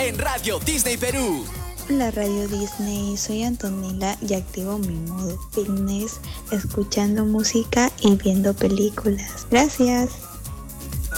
en Radio Disney Perú. Hola Radio Disney, soy Antonella y activo mi modo fitness escuchando música y viendo películas. Gracias.